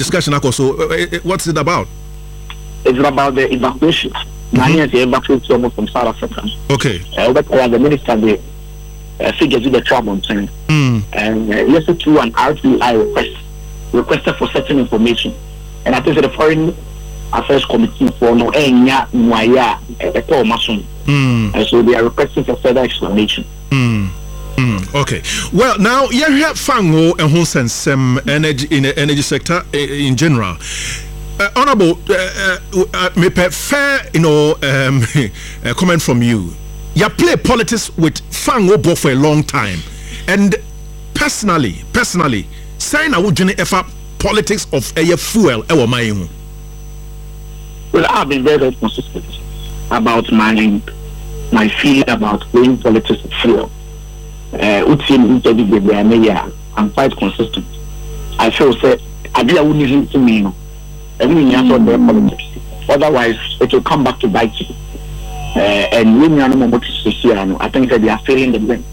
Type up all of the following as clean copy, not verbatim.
discussion. So, what's it about? It's about the evacuation. The evacuation from South Africa. Okay. The minister, the figures in the trouble thing. And yes, through an RTI requested for certain information. And I think the Foreign Affairs Committee for no enya mwaya and so they are requesting for further explanation. Okay. Well, now you have Fango and who sense some energy in the energy sector in general. Honorable, me fair, comment from you. You play politics with Fango Bo for a long time, and personally, saying I would effort politics of a fuel. Well, I've been very consistent about my feeling about playing politics of fuel. I'm quite consistent. I feel that I wouldn't listen to me. Politics. Otherwise, it will come back to bite you. And when I think that they are feeling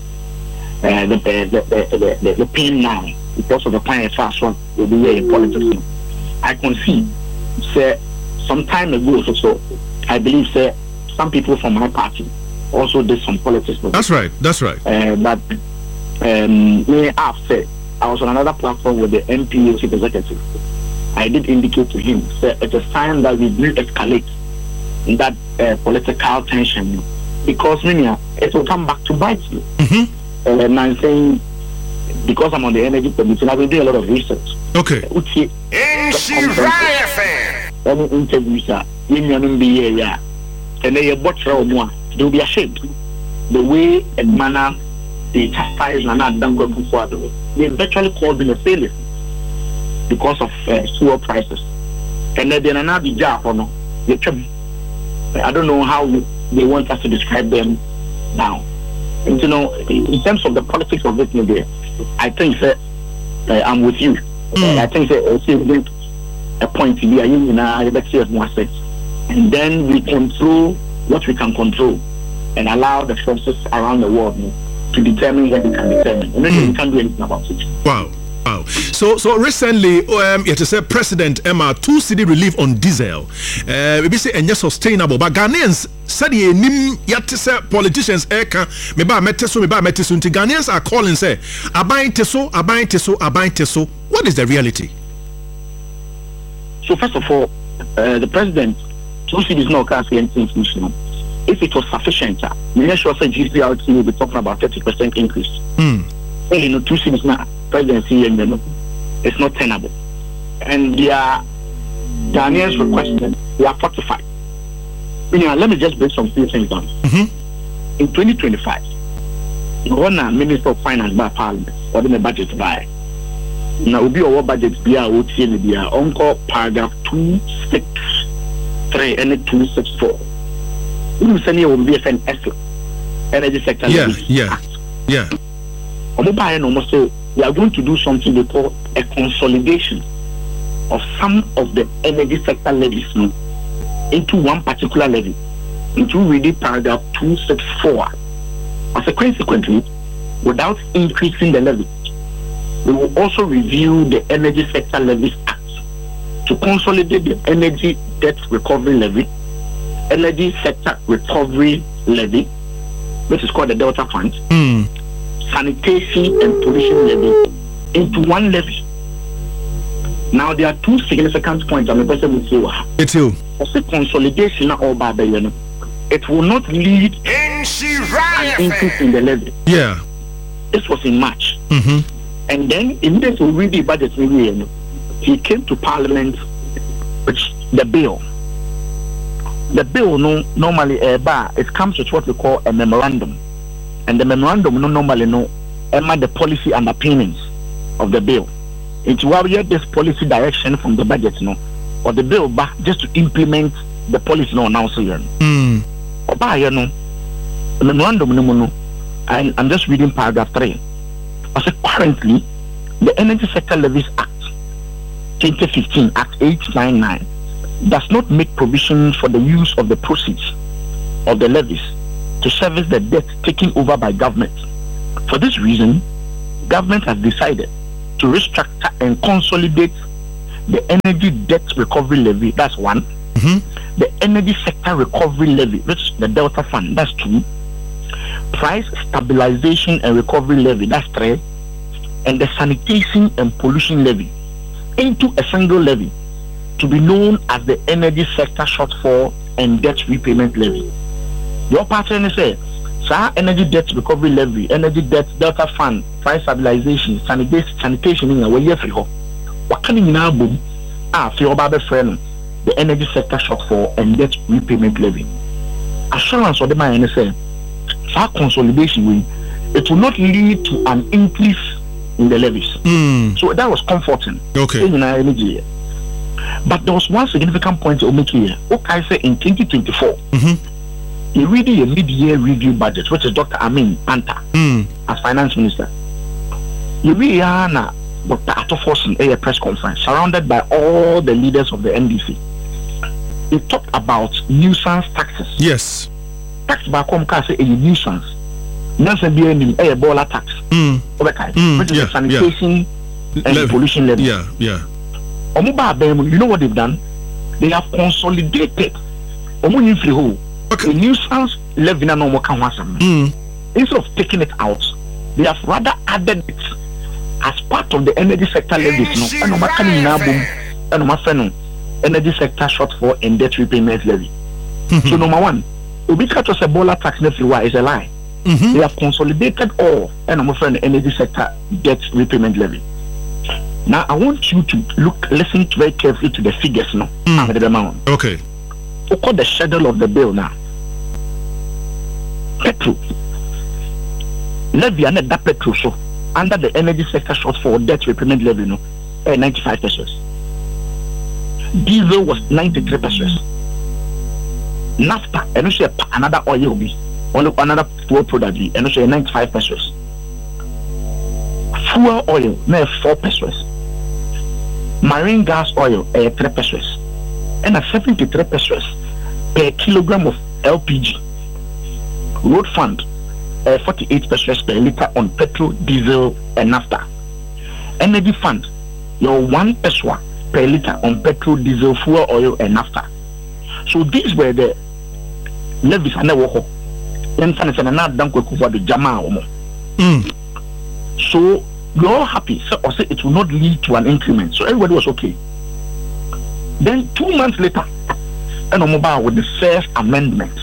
the pain now because of the plan fast one will be in politics. I can see, say, some time ago, so I believe, say, some people from my party also did some politics. That's right. But me after I was on another platform with the MP chief executive. I did indicate to him that it's a sign that we will escalate that political tension because it will come back to bite you. And I'm saying because I'm on the energy committee, I will do a lot of research. Okay. Any interviews are and they will be ashamed. The way and manner they chastise Nana Dango before they virtually called him a failure because of fuel prices. And then Nana Bija I don't know how they want us to describe them now. And in terms of the politics of this media, I think that I'm with you. I think that a point to be a union and then we control what we can control and allow the forces around the world to determine what we can determine. And then we can't do anything about it. Wow. So recently, it is a President Emma 2 cedi relief on diesel. We say and sustainable. But Ghanaians said politicians Ghanaians are calling say abayin teso. What is the reality? So first of all, the president 2 cedi is not casting anything. If it was sufficient, I'm sure GCRT will be talking about 30% increase. 2 cedi is not presidency and it's not tenable. And Ghanaians requested, they are fortified. Let me just break some few things down. In 2025, the Minister of Finance by Parliament or the budget by now will be our budget be our OTN paragraph 263 and 264. We will be an energy sector. Yeah. We are going to do something they call a consolidation of some of the energy sector levies into one particular levy, into reading paragraph 264. Consequently, without increasing the levy, we will also review the Energy Sector Levies Act to consolidate the Energy Debt Recovery Levy, Energy Sector Recovery Levy, which is called the Delta Fund, Sanitation and Pollution Levy into one levy. Now there are 2 significant points I'm going to say. It's you. The consolidation of Baba, it will not lead to an increase in the levy. Yeah. This was in March. And then in this already budget review, he came to Parliament with the bill. The bill normally it comes with what we call a memorandum. And the memorandum normally the policy underpinnings of the bill. It's where we get this policy direction from the budget or the bill back just to implement the policy now so the memorandum I'm just reading paragraph 3. I said currently the Energy Sector Levies Act 2015 Act 899 does not make provision for the use of the proceeds of the levies to service the debt taken over by government. For this reason, government has decided to restructure and consolidate the energy debt recovery levy, that's 1. The energy sector recovery levy, which is the Delta Fund, that's 2. Price stabilization and recovery levy, that's 3. And the sanitation and pollution levy into a single levy to be known as the energy sector shortfall and debt repayment levy. Your pattern is energy debt recovery levy, energy debt Delta Fund, price stabilization, sanitation in a way for what can you now boom? For your barber friend, the energy sector shortfall and debt repayment levy. Assurance of the man say, for consolidation way, it will not lead to an increase in the levies. So that was comforting. Okay. But there was one significant point to make here. Okay, say in 2024, you read a mid-year review budget, which is Dr. Amin Panta as finance minister. You read Dr. Ato Forson a press conference surrounded by all the leaders of the NDC. He talked about nuisance taxes. Yes. Tax back home can say a nuisance. Nancy be a baller tax. Which is a sanitation and pollution levy. Yeah. You know what they've done? They have consolidated the nuisance levy. Instead of taking it out, they have rather added it as part of the energy sector levies. Energy sector shortfall and debt repayment levy. So number 1, Ubika to say baller tax is a lie. They have consolidated all and I'm afraid the energy sector debt repayment levy. Now I want you to listen very carefully to the figures now. Okay. Look at the schedule of the bill now. Petrol levy and that petrol so under the energy sector shortfall debt repayment levy 95 pesos. Diesel was 93 pesos. Naphtha and also another oil will be another fuel product and also 95 pesos. Fuel oil 4 pesos. Marine gas oil 3 pesos. And 73 pesos per kilogram of LPG. Road fund 48 pesos per liter on petrol, diesel and naphtha. Energy fund your 1 peso per liter on petrol, diesel, fuel oil and naphtha. So these were the levies and the so we're all happy. So I say it will not lead to an increment. So everybody was okay. Then 2 months later, and mobile with the first amendment.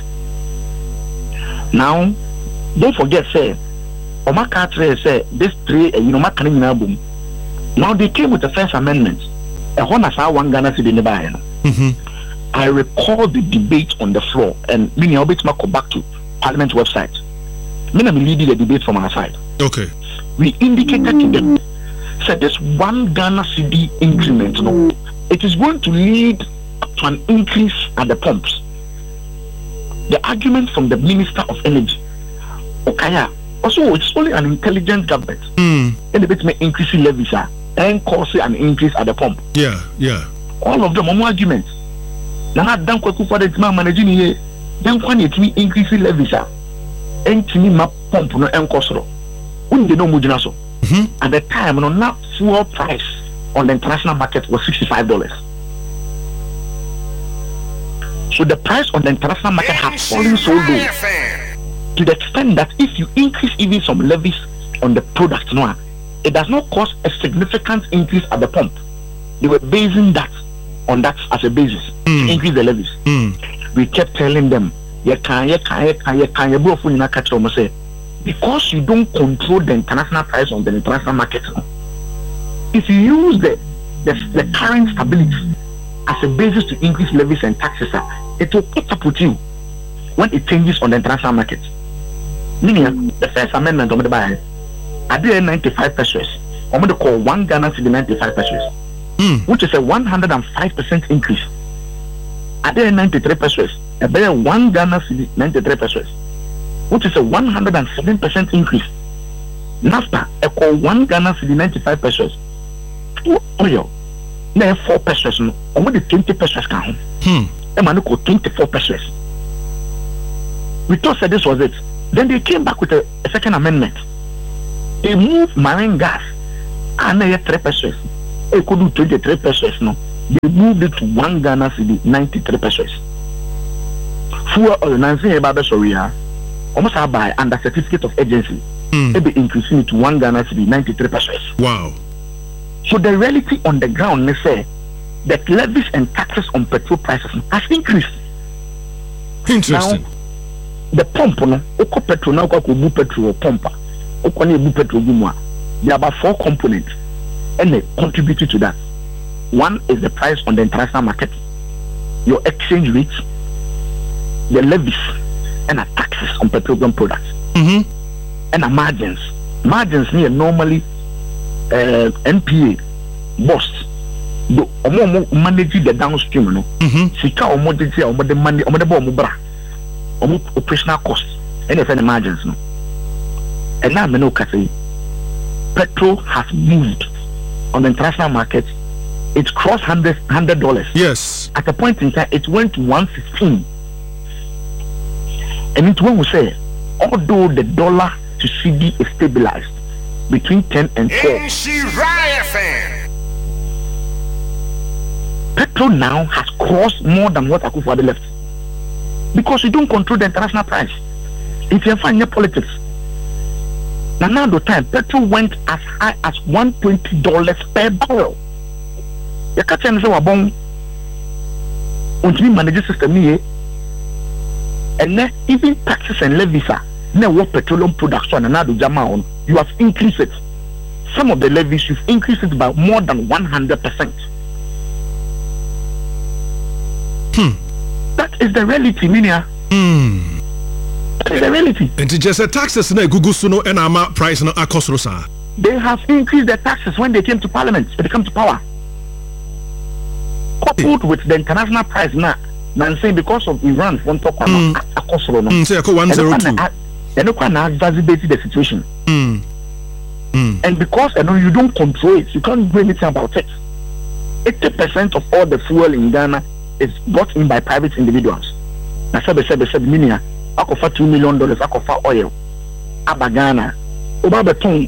Now, don't forget, say, Omakatre say this 3, boom. Now they came with the first amendment. One Ghana city nearby. I recall the debate on the floor, and many of it go back to Parliament website. Many leading the debate from our side. Okay. We indicated to them, said this 1 Ghana cedi increment, it is going to lead to an increase at the pumps. The argument from the Minister of Energy, Okaya, also it's only an intelligent government, and the bit may increase in levies and cause an increase at the pump. Yeah. All of them are arguments. Now, don't go for the managing here. Then, when it will increase in levies, and to me, my pump no and cost. At the time, not fuel price on the international market was $65. So the price on the international market has fallen so low to the extent that if you increase even some levies on the product, it does not cause a significant increase at the pump. They were basing that on that as a basis to increase the levies. We kept telling them, because you don't control the international price on the international market, if you use the current stability as a basis to increase levies and taxes, it will catch up with you when it changes on the international market. Meaning, the first amendment of the buy, I did 95 pesos. I'm going to call 1 Ghana cedi 95 pesos, which is a 105% increase. I did 93 pesos. I bear 1 Ghana cedi 93 pesos, which is a 107% increase. Naphtha, I call 1 Ghana cedi 95 pesos. Oil, now 4 pesos. I'm going to 20 pesos. I'm going to call 24 pesos. We thought that this was it. Then they came back with a second amendment. They moved marine gas and 3 pesos. it could do 23 pesos. No, they moved it to 1 Ghana cedi 93 pesos. Fuel oil, Nancy Ebaba Soria, almost by under certificate of agency, they be increasing it to 1 Ghana cedi 93 pesos. Wow. So the reality on the ground, they say that levies and taxes on petrol prices has increased. Interesting. Now, the pump, no, oko petrol now go bu petrol pumper, oko ne bu petrol gumwa. There are about 4 components, and they contribute to that. One is the price on the international market, your exchange rate, the levies, and the taxes on petroleum products, and the margins. Margins here normally NPA, boss, manage the downstream, no. Sika omo the money, omo the bomb bra, omo operational costs, and the margins, no. And now me no say petrol has moved on the international market. It crossed $100. Yes. At a point in time, it went to 115. And it's when we say, although the dollar to CD is stabilized between 10 and 12, petrol now has crossed more than what Akufo-Addo left, because you don't control the international price. If you find your politics, now the time petrol went as high as $120 per barrel. You can't say wabong until manage system here, and then even taxes and levies are now what petroleum production and now the jama on. You have increased it. Some of the levies you've increased it by more than 100%. That is the reality, Minia. That is the reality. And it's just a taxes na Google suno and ama price no akosrosa. They have increased their taxes when they came to parliament. They come to power. Coupled with the international price now, saying because of Iran, one talk akosro no. Say 102. They don't exacerbate the situation. And because you don't control it, you can't do anything about it. 80% of all the fuel in Ghana is bought in by private individuals. Now, minia, I offer $2 million, I offer oil. Aba Ghana, Obabeton,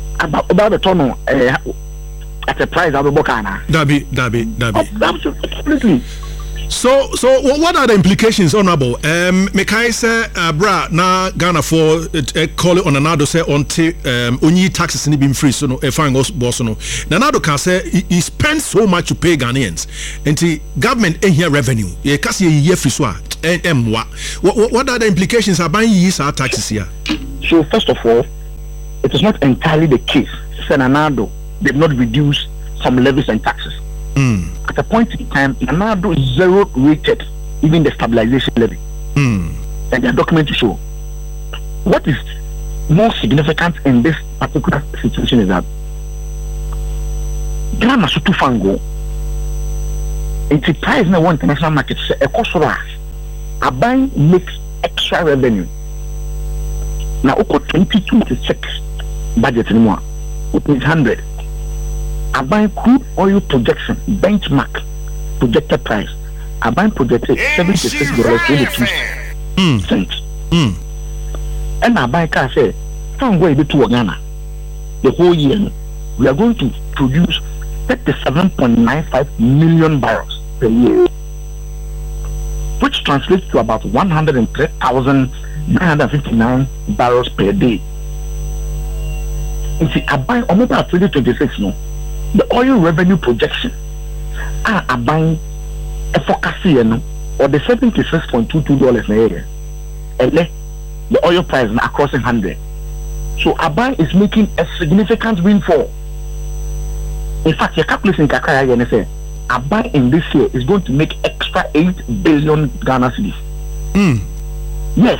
at a price of Bokana. Dabi. Absolutely. So what are the implications, Honorable? Mekai say bra na Ghana for call it on another say on only taxes ni been free so no fine boss no. Nanado can say he spends so much to pay Ghanaians. And the government in here revenue. Ye kasi ye free so what are the implications about these taxes here? So first of all, it is not entirely the case. Nanado did not reduce some levies and taxes. At a point in time, Nanado zero rated even the stabilization levy. And their document to show. What is more significant in this particular situation is that Ghana should fango. It's a price now one international market. A cost a buying makes extra revenue. Now, 2026 budget anymore. It means 100. I buy crude oil projection benchmark projected price. I buy projected $76.22. And I buy car say, "Can't go to Ghana. The whole year we are going to produce 37.95 million barrels per year, which translates to about 103,959 barrels per day." You see, I buy almost about 2026 no. The oil revenue projection are buying a focus here no, or the $76.22 a year. And the oil price now crossing 100. So Aban is making a significant windfall. In fact, your calculation Kakaya and say Aban in this year is going to make extra 8 billion Ghana cedis. Yes.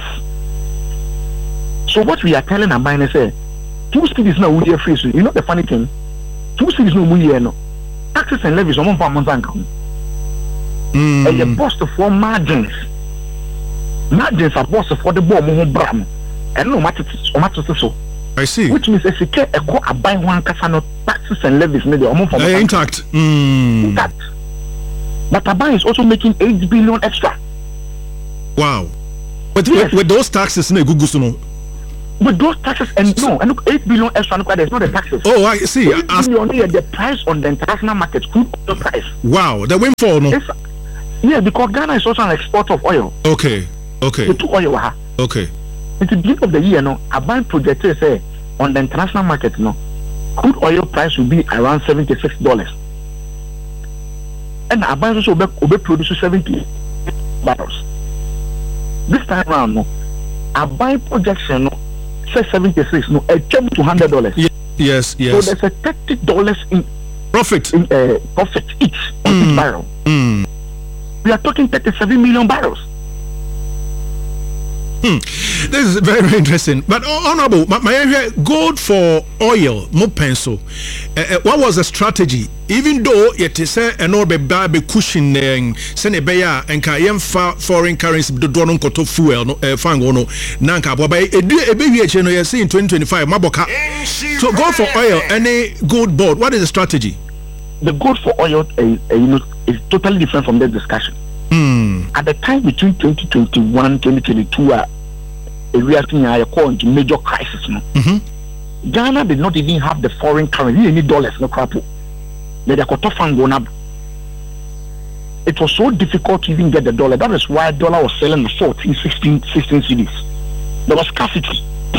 So what we are telling Aban is say 2 cedis now will be free. So you know the funny thing? 2 cities no money no taxes and levies on for months and the boss for margins are boss for the bomb bram and no matter so I see, which means if you get a call buy one casano taxes and levies maybe intact. But Aban is also making 8 billion extra. Wow. But yes, with those taxes no With those taxes, and 8 billion extra, there's not the taxes. Oh, I see. 8 billion, the price on the international market, crude oil price. Wow, the windfall, no? Yeah, because Ghana is also an exporter of oil. Okay. The two oil, okay. At the beginning of the year, a bank projected say on the international market, crude oil price will be around $76, and a bank also will produce 70 barrels. This time around, a bank projection say 76, it came to $100. Yes. So there's a $30 in profit each on each barrel. We are talking 37 million barrels. This is very, very interesting. But Honorable, my gold for oil, no pencil. What was the strategy? Even though it is an be cushioning, send a bear and Kayam foreign currency, the Donon Koto fuel, Fangono, Nanka, but a baby in 2025, Maboka. So gold for oil, any gold board, what is the strategy? The gold for oil is totally different from that discussion. At the time between 2021 2022, we are seeing a call into major crisis. Ghana did not even have the foreign currency. You need dollars, no crap. It was so difficult to even get the dollar. That is why dollar was selling 14, 16 cities. There was scarcity.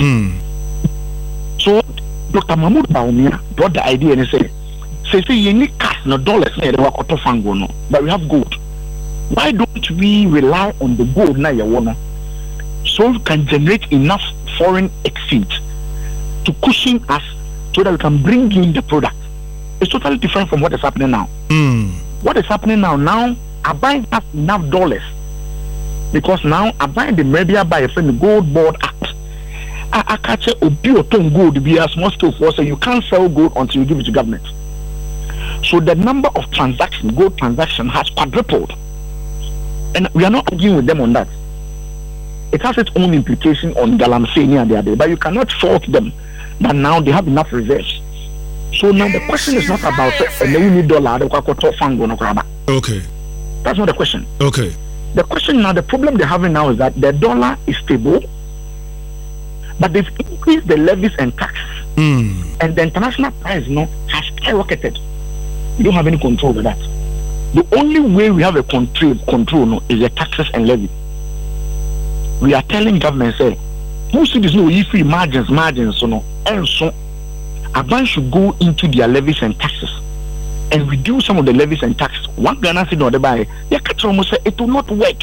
So Dr. Mahmoud Bawumia brought the idea and said, you need cash, no dollars, but we have gold. Why don't we rely on the gold now, so we can generate enough foreign exchange to cushion us so that we can bring in the product? It's totally different from what is happening now. What is happening now, I buy has enough dollars because now I buy the media by a friend Gold Board Act. I catch a ton gold be a small scale for, so you can't sell gold until you give it to government. So the number of transactions, gold transaction, has quadrupled. And we are not arguing with them on that. It has its own implication on Galamsey and the other, but you cannot fault them that now they have enough reserves. So now the question is not about $1 Okay. That's not the question. Okay. The question now, the problem they're having now is that the dollar is stable, but they've increased the levies and taxes. And the international price has skyrocketed. You don't have any control over that. The only way we have a control is the taxes and levy. We are telling government, say, who see this free margins, and so a bank should go into their levies and taxes and reduce some of the levies and taxes. One Ghana cedi or the buy, they catch almost say it will not work.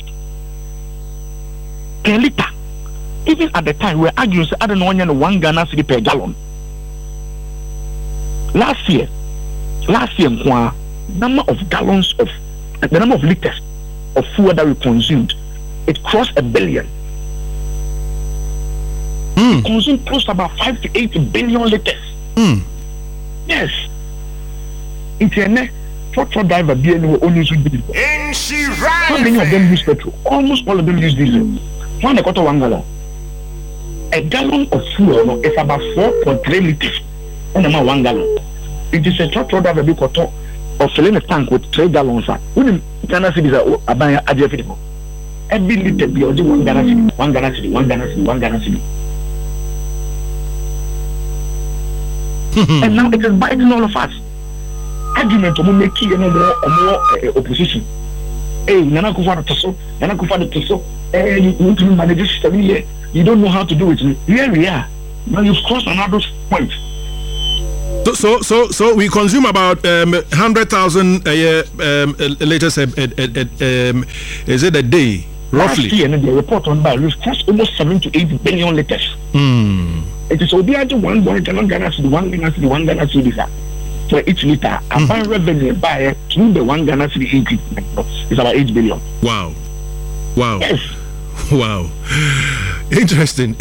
Per liter. Even at the time, we're arguing, say, I don't know, 1 Ghana cedi per gallon. Last year, number of gallons of the number of liters of fuel that we consumed, it crossed 1 billion. We consumed close to about 5 to 8 billion liters. Yes. Internet truck driver only use diesel. How many of them use petrol? Almost all of them use diesel. 1 gallon. A gallon of fuel is about 4.3 liters. And 1 gallon. It is a truck driver or filling a tank with 3 gallons. When Ghana cedis are buying a every liter be only 1 Ghana cedi, 1 Ghana cedi, 1 Ghana cedi, 1 Ghana cedi. And now it is biting all of us. Argument to make key and more opposition. Hey, Nana Kufa the Toso, hey, you need to manage this system here. You don't know how to do it. Here we are. Now you've crossed another point. So we consume about 100,000 liters is it a day roughly? Last year, the report on by we've crossed almost 7 to 8 billion liters. It is obviously 1 Ghana cedi, 1 Ghana cedi, 1 Ghana cedi for each liter. And by revenue by through the 1 Ghana cedi increase is about 8 billion. Wow. Yes. Wow. Interesting.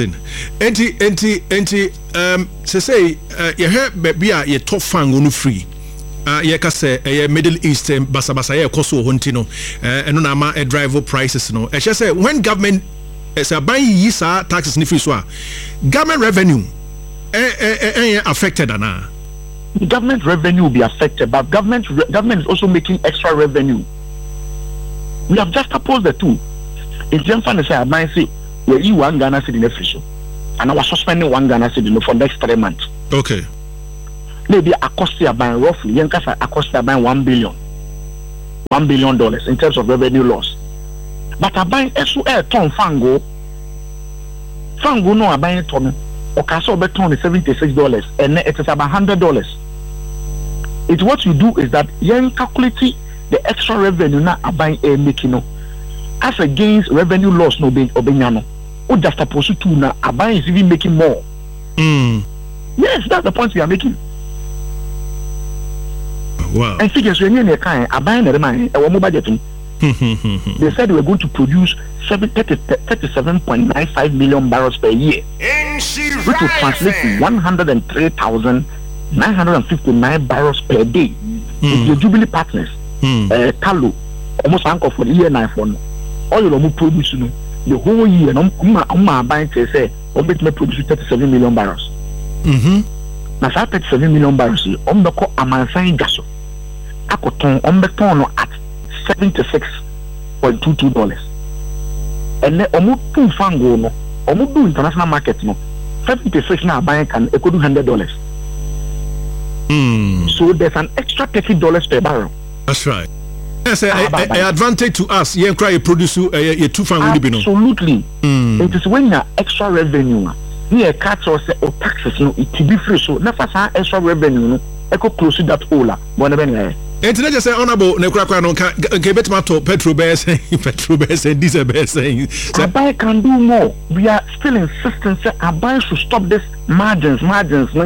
Say you heard be a top fan on free. You say Middle East basa ye koso hontino eno na ma drive prices no. I say when government say ban yisa taxes ni free so government revenue affected ana. Government revenue will be affected, but government is also making extra revenue. We have just opposed the two. If Jennifer say I might say well, you 1 Ghana cedi in the fish. and I was suspending 1 Ghana cedi for next 3 months. Okay. Maybe a cost about roughly Yankasa a cost about $1 billion in terms of revenue loss. But I buy a ton fango no I buy a ton or castle beton is $76 and it is about $100. It's what you do is that you calculate the extra revenue now I buy a making as against revenue loss no being obenyano. Or just opposite to now I buy is even making more. Yes, that's the point we are making. Wow. And figures when you're kind I buy the money our mobile budgeting. They said we were going to produce 37.95 million barrels per year, which will translate to 103,959 barrels per day. It's the Jubilee partners, Talo, almost uncle for the year 9 for all you produce the whole year. I'm buying to say, we may produce 37 million barrels. Now, 37 million barrels, I'm the call a man saying gaso. I could turn on the turn at $76.22. And then almost two fango no, almost do international market no. 76 now buying can equal to $100. So there's an extra $30 per barrel. That's right. Yes, an advantage to us. You cry produce two fango. Absolutely. It is when you extra revenue. Near cuts or taxes no, it be free. So never say extra revenue no. Echo close to that hole. Whatever. And today just say honorable Nekrakwa no can bet matter petrol bears and diesel bears saying Abai can do more. We are still insisting say Abai should stop this margins no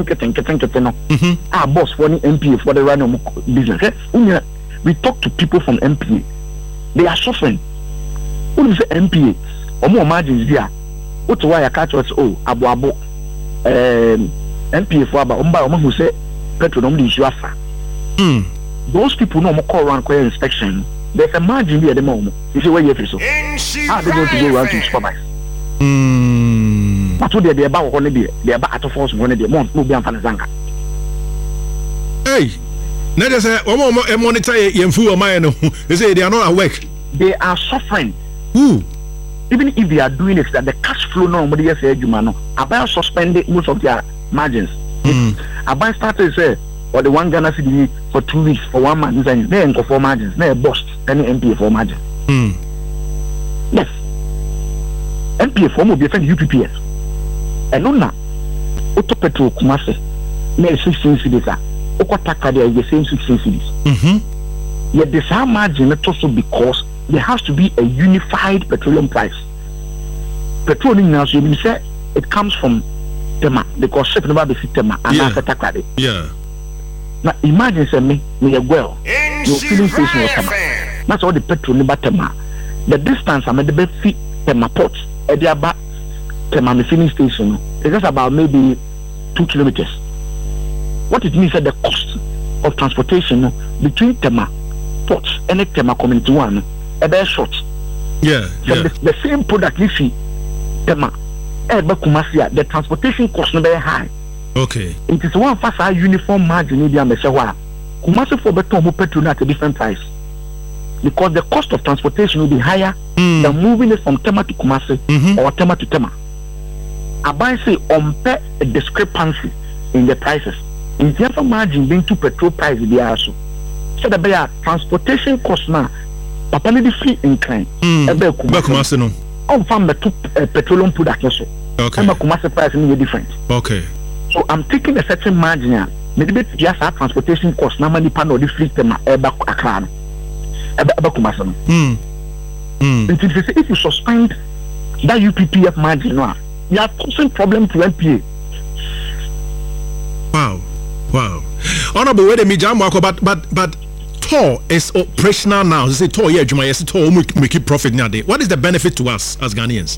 our boss for the MPA for the random business. We talk to people from MPA. They are suffering. What is the MPA? Or more margins there. What's why I catch us abo MPA for about who say petrol no issue afa. Those people no more call around inspection. There's a margin here at the moment. You see where you feel so. How are they going to go around to supervise? But what they're about one day, they're about to force one day. Month no be on Fanazanga. Hey, let us say, monitor Yemfu or mine. They say they are not awake. They are suffering. Who? Even if they are doing it, that the cash flow normally yes, Jumano, about suspended most of their margins. About started say. Or the 1 Ghana cedi for 2 weeks for 1 month, and then for margins, then bust any MPA for margin. Yes, MPA form will be friend UPPS. And no, Auto Petrol Kumase, near 16 cities, Okotaka, they are the same 16 cities. Yet the same margin is also because there has to be a unified petroleum price. Petroleum now, so you say it comes from Tema, because ship never be Tema, and that's a Takade. Yeah. Now imagine say me a well. Your filling station was Tema. That's all the petrol never Tema. The distance I'm at the best fit Tema port at the about Tema the filling station is just about maybe 2 kilometers. What it means is that the cost of transportation between Tema port and the Tema community one a very short. Yeah. The same product you see Tema the transportation cost not very high. Okay. It is one fast uniform margin in the Ameshawa. Kumasi for better petrol at a different price. Because the cost of transportation will be higher than moving it from Tema to Kumasi or Tema to Tema. Abai say compare a discrepancy in the prices. In terms of margin being to petrol price they are so. So the better transportation cost now Papa need free incline. Kumasi no. On farm the petroleum product also. Okay. Kumasi price is different. Okay. So I'm taking a certain margin. Maybe just our transportation cost. Now money pan or the free tema back Accra. If you suspend that UPPF margin, you are causing problem to MPA. Wow. Honorable, wait a minute, but TOR is operational now. They say TOR, yeah, Juma, yes, TOR make it profit now. What is the benefit to us as Ghanaians?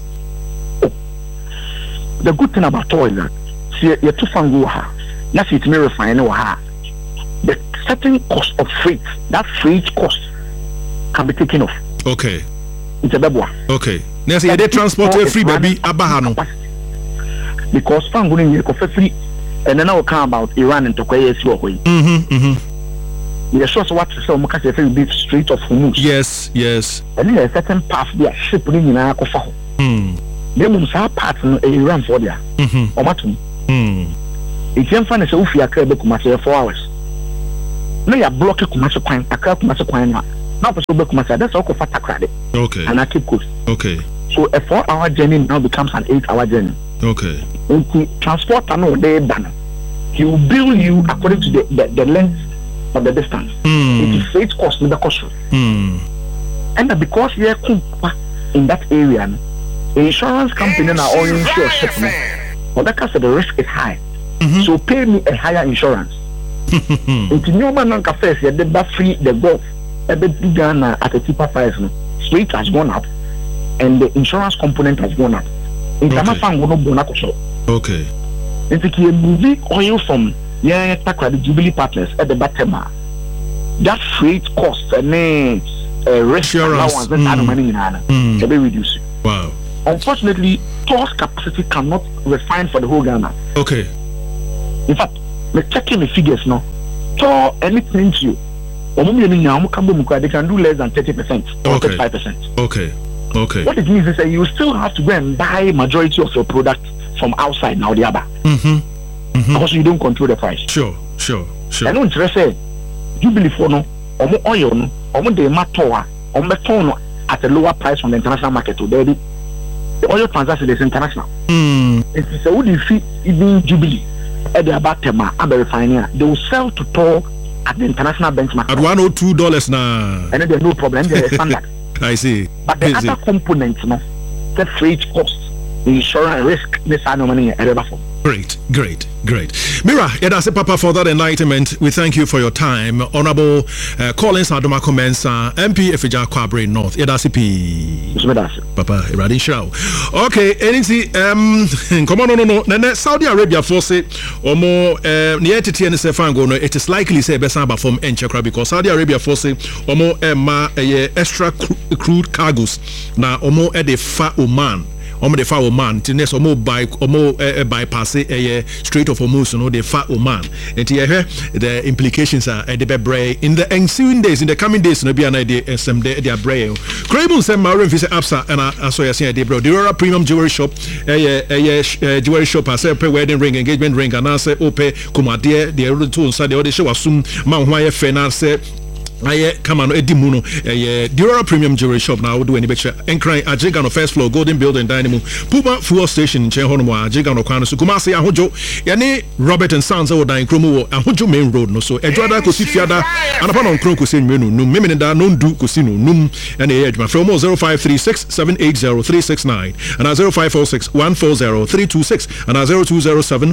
The good thing about TOR is that you're too far go ha. That's it. Me refine ha. The certain cost of freight, that freight cost can be taken off. Okay. It's a bebwa. Okay. Now say they transport free baby abahano. Because fan going you coffee free, and then I will come about Iran and Tokoye Swahili. Yes, so what so much as a bit Strait of Hormuz. Yes. And then a certain path they are shipping in our coffee. They mum sa part no e run for there. Omatum. If you find say Ufia Accra be Kumasi 4 hours. No ya block Kumasi kwan, Accra Kumasi kwan na. Now person be Kumasi, that's all ko fat Accra. Okay. And I keep coast. Okay. So a 4-hour journey now becomes an 8-hour journey. Okay. Transport no they done. He will bill you according to the length of the distance. It is freight cost in the cost. And because you are in that area, the insurance company now all insure shipment. But that the risk is high. So pay me a higher insurance. If you know first, you have free the golf at a cheaper price. Freight has gone up, and the insurance component has gone up. Okay. If you move oil from the Jubilee Partners at the bottom, that freight cost and risk allowance can be reduced. Wow. Unfortunately, tour's capacity cannot refine for the whole Ghana. Okay. In fact, we're checking the figures now. Tour anything to you. They can do less than 30% or 35%. Okay. Okay. What it means is that you still have to go and buy majority of your product from outside now the other. Because you don't control the price. Sure. I don't say Jubilee for no oil no the matter at a lower price from the international market to the oil transaction is international. It's a would defeat even Jubilee at the about tema and the refinery. They will sell to Tour at the international benchmark at $102 now. And then there's no problem, there's a standard. I see. But the other components, no, the freight cost, the insurance risk, this money Great. Mira, Yedase Papa, for that enlightenment. We thank you for your time. Honorable Collins Adoma Comensa, MP Efija Kwabre North. Yedase P. Papa, Iradin Shao. Okay, anything, come on, no. Saudi Arabia force or more, near to it is likely say Besamba from Enchakra because Saudi Arabia force or more extra crude cargoes. Now, or more at the Fa Oman. The Fa Oman, Tines or more bypass Strait of Hormuz, the Fa Oman. And here the implications are at the Bebre in the ensuing days, in the coming days, no be an idea some day they are brave. Crable send Marin Visa Absa and I saw you saying the bro. The Aurora Premium Jewelry Shop, jewelry shop, I say wedding ring, engagement ring, and I say Ope, Kumadia, the other two inside the other show assume Mount Wire Fena say. Come on, Edimuno, Aurora Premium Jewelry Shop now. Do any better? And cry at Jigano first floor, Golden Building, Dynamo, Puma Fuel Station in Chehonwa, Jigano Kano, Sukumasi, Ahojo, Yani, Robert and Sons over Dying Chromo, Ahojo Main Road, no so, Edwada Cosifiada, and upon on Crocusin Menu, Num, Miminda, Num Du Cosino, Num, and the edge, my from 0536 780 369, and 0546 140 326, and 0207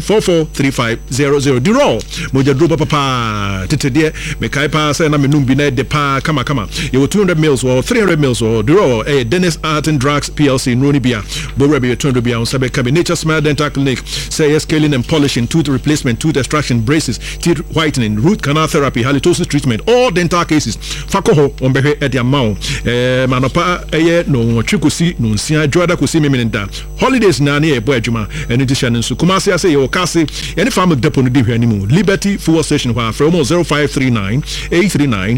443500. Duro, Moja Drupa Papa, Tite, Mekaipa, and I'm the pa kama you were 200 mils or 300 mils or Duro Dennis Art and Drugs PLC in Runibia Borabi 200 bia on Sabe Nature Smile Dental Clinic say scaling and polishing, tooth replacement, tooth extraction, braces, teeth whitening, root canal therapy, halitosis treatment, all dental cases fakoho on behe at the amount manopa no chikusi no sia joada kusi meminda holidays na na ebo adwuma enu ti hye nso Kumasi say o kasi any farm depot no di hwanimu Liberty Fuel Station where from 0539 839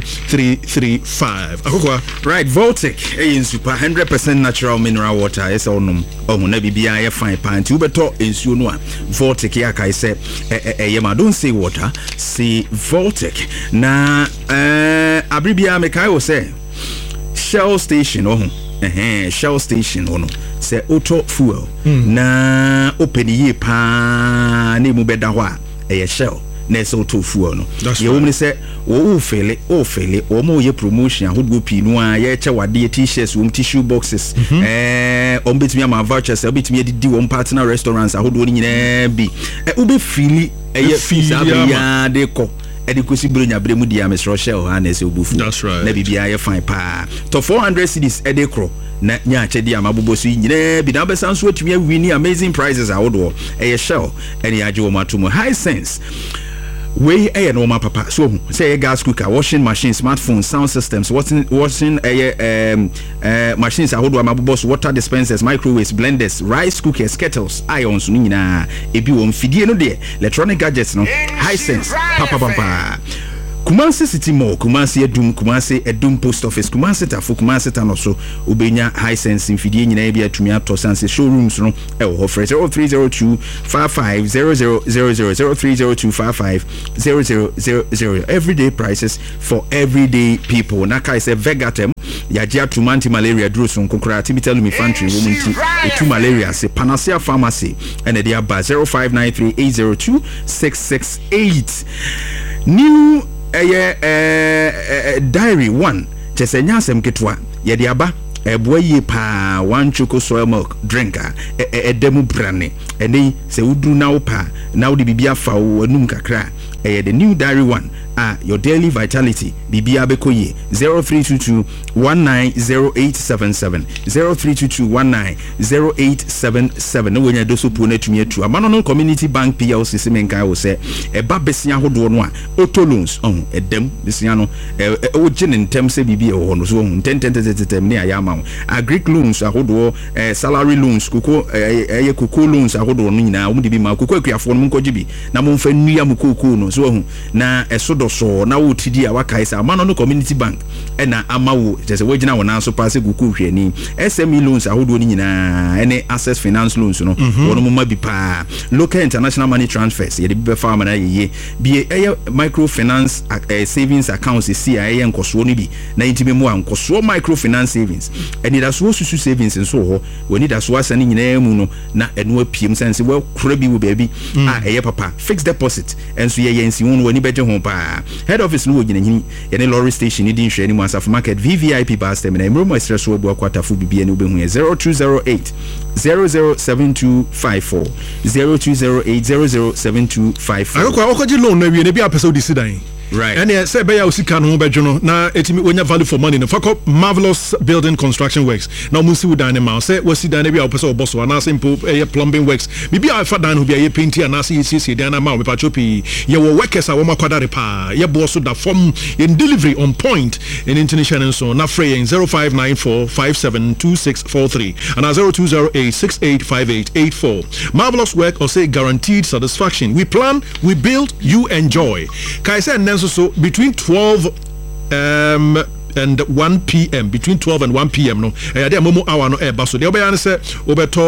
335. Right, Voltic is super 100% natural mineral water. Yes, or no. Oh, na bibia fine pint. You better is you know. Voltic ya kai say yema don't say water, say Voltic. Na abribia me kai say Shell station Shell station no. Say auto fuel. Na open ye pa ne mu beda hwa Shell. Neso to fuel no. You only say oh fail or more ye promotion who go pinua ye chawade t-shirts tissue boxes on bit me my vouchers bit me di one partner restaurants who do be ube fili ya de ko edikosi bronya bremu dia Miss Rochelle Hannes obufu. That's right. Na bibia ye fine pa to 400 cedis edekro na nya chedi amabobo so nyina bi na besan so atumi win amazing prizes awodo Shell ene aje wo matomo high sense. We no papa so say gas cooker, washing machine, smartphone, sound systems, washing machines ahodo amabobo, water dispensers, microwaves, blenders, rice cookers, kettles, irons nyina ebi wo mfidie no de electronic gadgets no high sense papa Kumasi City Mall, Kumasi Edum Post Office, Kumasi Tafu, Kumasi Tanoso, Ubenya High Sense in Fidi in Abia to Miato Sanse showrooms no offer 0302 55 0000 0302 55 0000. Everyday prices for everyday people. Naka is a Vegatem. Yajia to anti malaria drugs on Kokora Tibital Infantry Woman to malaria say Panacea Pharmacy and the Abba 0593 802 668. New diary 1 Chesenya Sem Ketwa Yadiaba boye pa one choco soy milk drinker demu brane ene se udru na opa na odi bibia fa onum kakra the new diary 1 your daily vitality bibia bekoye 0322 190877 0322 190877 no wenya doso pu na tumi atu amano community bank plc semenka wo se eba besia hodo no a auto loans edem besia no o gene ntem se bibia wo no so ntem ne ayama agric loans ahodo salary loans koko koko loans ahodo no nyina wo de bi ma koko akuafo no nkoje bi na mo mfa nua mu koko no so na esodo so na wo tidi a wakai sa amano no community bank na amawo jese wo gina wona so pass guku hwani SME loans ahodo ni nyina ene access finance loans no wono mo ma bi pa local international money transfers ye de be fa ma na ye bi microfinance savings accounts si aye nkoso no bi na intime mu ankoso microfinance savings eni da so susu savings nso ho woni da so asa ni nyina mu no na eno apiem sense wo kura bi wo baabi eye papa fixed deposit enso ye yensi won woni beje ho pa head office no wo gina hini ye ne lorry station ni din hwe ni mu asaf market VVIP bus terminal emro stress wo bo kwata fu bibia ne obehu 0208 007254 0208 007254 akwa okoji loan na wie ne bia person di sidan. Right. And yeah, say be ya usika no bejono na etimi wonya value for money no fakọ Marvelous Building Construction Works. Now musi wo dan ma say wasi dan bia opese oboso na simple plumbing works. Bibi afa dan ho bia ye painting na say yesi dan na ma we patropi ye wo workers a wo makwadare pa ye boso da form in delivery on point in international so na free in 0594 572643 and 0208 685884. Marvelous work or say guaranteed satisfaction. We plan, we build, you enjoy. Kai say so between 12 and 1 p.m. between 12 and 1 p.m. no there momo hour no eba so the obeyan say obeto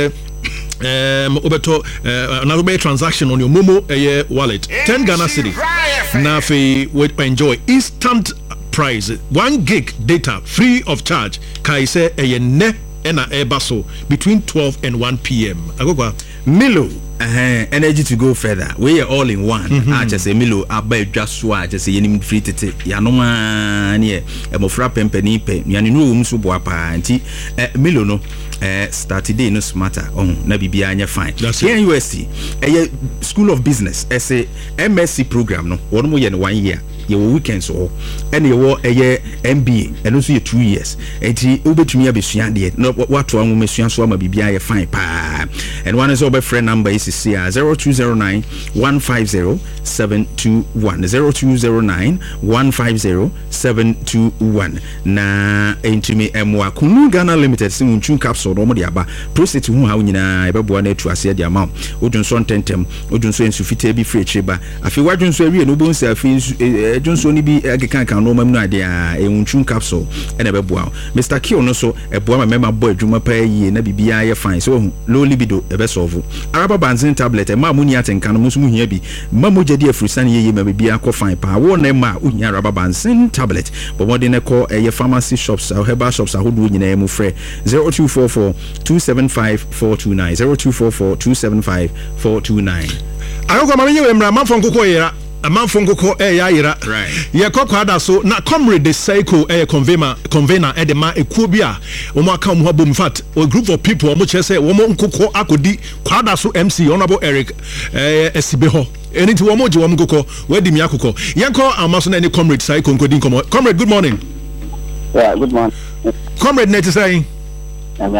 another transaction on your momo wallet 10 Ghana cedi na fe we enjoy instant price 1 gig data free of charge kai say ne ena eba so between 12 and 1 p.m. agogwa Milo energy to go further. We are all in one. Just say Milo abai jaswa just say yenim free tete. Ya no man ye emofra pempeni pe. Ya ni no umsu bo apa anti Milo no start today no smarter na bibia anya fine. Here in USC School of Business say MSc program no one mo ye no 1 year. Your weekends or any war MBA and also 2 years. Eti ubetumi abesua de no what one mesua so ma bibia fine pa. And one is over friend number is 0209 150 721 0209 150 721 na entumi emwa Kunu Ghana Limited sinunchu capsule no de aba process hu ha nyina ebeboa na atu ase de ama odunso ntentem odunso ensufite bi free cheba afi wadunso awie no bonsa afi Johnson ni bi ageka kan no mamu ade a enwunchu capsule ena beboa Mr. Kio no so eboa ma mema boy adwuma pa yie na bibia ye fine so low libido ebe solve araba banzin tablet ma mu ni atenka no musu hia bi ma mo jedi afrisane ye ma bibia ko fine pa wo na ma unya araba banzin tablet but what dey call pharmacy shops or herbal shops ahodo nyina mu frɛ 0244 275 429 0244 275 429 ayoko ma menye mra manfo nkoko yera amanfo nkoko ya yira ye kokwada so na comrade the cycle convener edema ekuo bi a omo aka omo abom fat a group of people omo chese omo nkoko akodi kwada so MC honorable Eric Esibeho eniti omo je omo nkoko wadi mi akoko yenko amaso na any comrade cycle nkodi nkomo comrade good morning. Yeah, good morning. Comrade net say I'm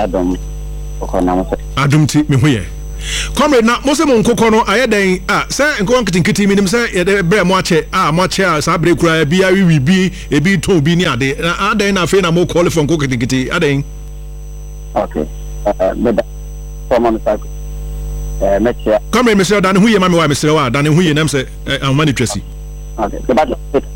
Adum ti me hoye comrade na mo se mo nkoko no ayeden se nkoko nkitinkiti minim se ye bre mo ache mo ache sa bre kura bi awi bi ebi ton bi ni ade aden na fe na mo call for nkoko nkitinkiti aden okay but someone say comrade Mr. Dan huye ma me wa Mr. wa Dan huye nam se amani twesi okay the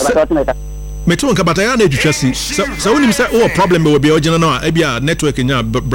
metu nka bataya na edwetwa si so wonim say wo problem be we be ogina no a bia network nya